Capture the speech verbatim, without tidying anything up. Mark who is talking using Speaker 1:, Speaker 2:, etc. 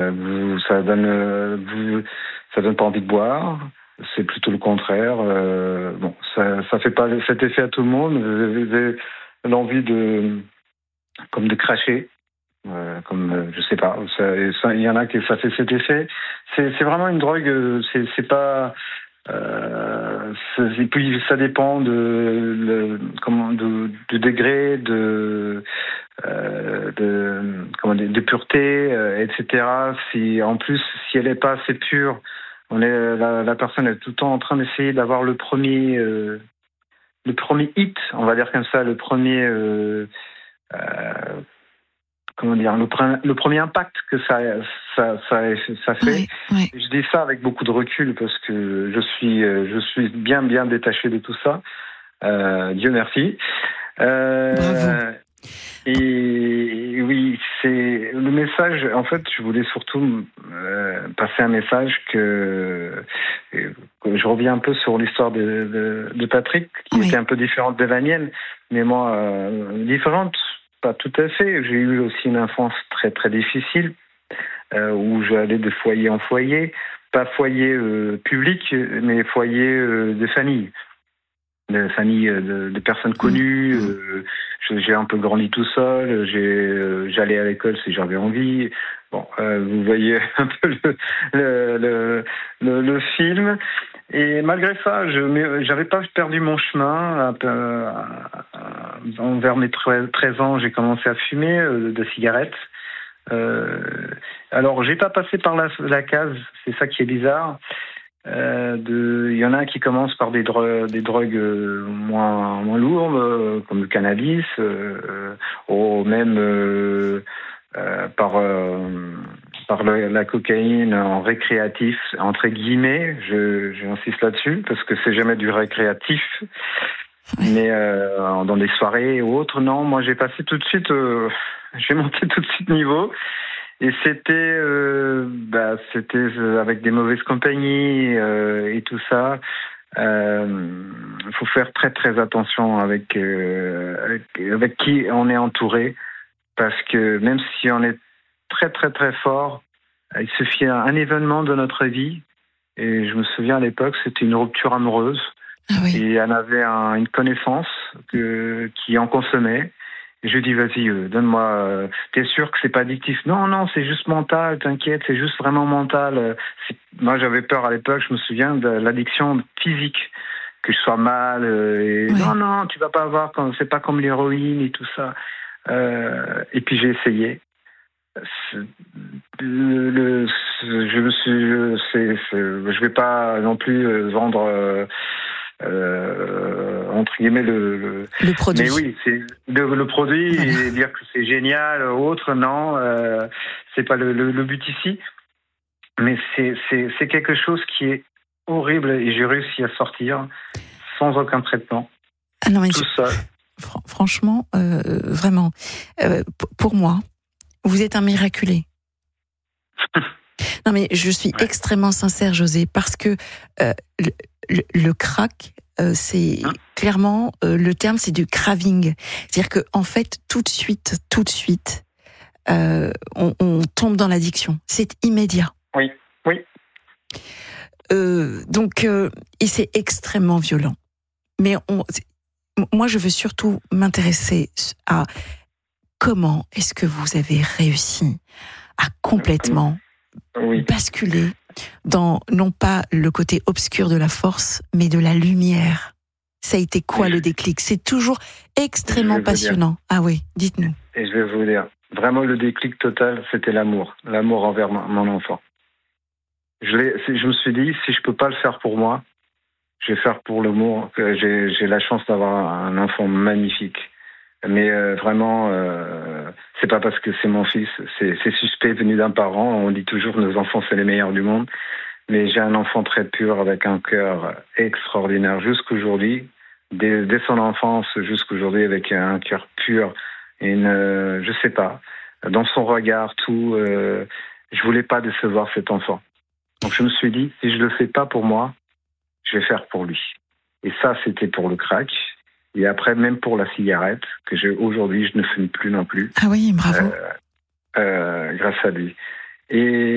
Speaker 1: Euh, vous, ça donne, euh, vous, ça donne pas envie de boire. C'est plutôt le contraire. Euh, bon, ça, ça fait pas cet effet à tout le monde. Vous avez l'envie de, comme de cracher. Euh, comme euh, je sais pas, il y en a qui ça fait cet effet. C'est, c'est vraiment une drogue. C'est, c'est pas. Euh, c'est, et puis ça dépend de, le, comment, de, du degré de, euh, de, comment dire, de pureté, euh, et cetera. Si en plus si elle est pas assez pure, on est la, la personne est tout le temps en train d'essayer d'avoir le premier, euh, le premier hit, on va dire comme ça, le premier. Euh, euh, Comment dire, le, le premier impact que ça, ça, ça, ça fait.
Speaker 2: Oui, oui.
Speaker 1: Je dis ça avec beaucoup de recul parce que je suis, je suis bien, bien détaché de tout ça. Euh, Dieu merci. Euh,
Speaker 2: Bravo.
Speaker 1: Et oui, c'est le message. En fait, je voulais surtout euh, passer un message que, que je reviens un peu sur l'histoire de, de, de Patrick, qui
Speaker 2: Oui.
Speaker 1: était un peu différente de la mienne, mais moi euh, différente. Pas tout à fait. J'ai eu aussi une enfance très très difficile euh, où j'allais de foyer en foyer, pas foyer euh, public, mais foyer euh, de famille, de famille de, de personnes connues.
Speaker 2: Mmh.
Speaker 1: Euh, j'ai un peu grandi tout seul. J'ai, euh, j'allais à l'école si j'avais envie. Bon, euh, vous voyez un peu le, le, le, le, le film. Et malgré ça, je j'avais pas perdu mon chemin. Vers mes treize ans, j'ai commencé à fumer euh, de cigarettes. Euh, alors, j'ai pas passé par la, la case, c'est ça qui est bizarre. Euh, de, il y en a qui commencent par des, dro- des drogues euh, moins, moins lourdes, euh, comme le cannabis, euh, ou même euh, euh, par... Euh, par le, la cocaïne en récréatif, entre guillemets, je, j'insiste là-dessus, parce que c'est jamais du récréatif, oui. mais euh, dans des soirées ou autres, non, moi j'ai passé tout de suite, euh, j'ai monté tout de suite niveau, et c'était, euh, bah, c'était avec des mauvaises compagnies euh, et tout ça. Il euh, faut faire très très attention avec, euh, avec, avec qui on est entouré, parce que même si on est très très très fort. Il suffit un événement de notre vie, et je me souviens à l'époque, c'était une rupture amoureuse,
Speaker 2: ah oui.
Speaker 1: et elle avait un, une connaissance que, qui en consommait. Et je lui dis vas-y, euh, donne-moi. Euh, t'es sûr que c'est pas addictif? Non, non, c'est juste mental. T'inquiète, c'est juste vraiment mental. C'est... Moi, j'avais peur à l'époque. Je me souviens de l'addiction physique, que je sois mal. Euh, et
Speaker 2: oui.
Speaker 1: Non, non, tu vas pas avoir. C'est pas comme l'héroïne et tout ça. Euh, et puis j'ai essayé. Le, le, je me suis, c'est, c'est, je vais pas non plus vendre euh, euh, entre guillemets le, le,
Speaker 2: le produit.
Speaker 1: Mais oui, c'est le, le produit
Speaker 2: voilà.
Speaker 1: Et dire que c'est génial ou autre, non, euh, c'est pas le, le, le but ici. Mais c'est, c'est, c'est quelque chose qui est horrible et j'ai réussi à sortir sans aucun traitement,
Speaker 2: ah non, mais
Speaker 1: tout
Speaker 2: je...
Speaker 1: seul.
Speaker 2: Fr- franchement, euh, vraiment, euh, p- pour moi. Vous êtes un miraculé. Non mais je suis ouais. extrêmement sincère, José, parce que euh, le, le, le crack, euh, c'est hein? clairement euh, le terme, c'est du craving. C'est-à-dire que en fait, tout de suite, tout de suite, euh, on, on tombe dans l'addiction. C'est immédiat.
Speaker 1: Oui, oui.
Speaker 2: Euh, donc, euh, et c'est extrêmement violent. Mais on, moi, je veux surtout m'intéresser à comment est-ce que vous avez réussi à complètement oui. basculer dans, non pas le côté obscur de la force, mais de la lumière? Ça a été quoi le déclic? C'est toujours extrêmement passionnant. Ah oui, dites-nous.
Speaker 1: Et je vais vous dire, vraiment le déclic total, c'était l'amour. L'amour envers mon enfant. Je, l'ai, je me suis dit, si je peux pas le faire pour moi, je vais faire pour l'amour. J'ai, j'ai la chance d'avoir un enfant magnifique. Mais euh, vraiment, euh, c'est pas parce que c'est mon fils, c'est, c'est suspect venu d'un parent. On dit toujours nos enfants c'est les meilleurs du monde. Mais j'ai un enfant très pur avec un cœur extraordinaire jusqu'aujourd'hui, dès, dès son enfance jusqu'aujourd'hui avec un cœur pur et une, euh, je sais pas, dans son regard tout. Euh, je voulais pas décevoir cet enfant. Donc je me suis dit si je le fais pas pour moi, je vais faire pour lui. Et ça c'était pour le crack. Et après, même pour la cigarette, que je, aujourd'hui, je ne fume plus non plus.
Speaker 2: Ah oui, bravo.
Speaker 1: Euh, euh, grâce à lui. Et